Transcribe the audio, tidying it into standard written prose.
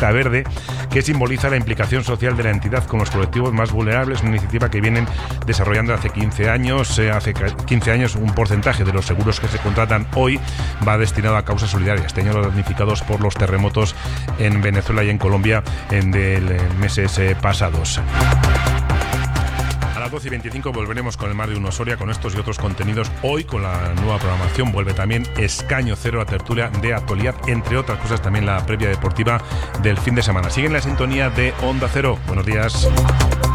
Boca Verde, que simboliza la implicación social de la entidad con los colectivos más vulnerables, una iniciativa que vienen desarrollando hace 15 años. Hace 15 años un porcentaje de los seguros que se contratan hoy va destinado a causas solidarias. Este año los damnificados por los terremotos en Venezuela y en Colombia en meses pasados. A las 12:25 volveremos con el Mar de Uno Soria, con estos y otros contenidos. Hoy, con la nueva programación, vuelve también Escaño Cero, la tertulia de actualidad, entre otras cosas también la previa deportiva del fin de semana. Siguen la sintonía de Onda Cero. Buenos días.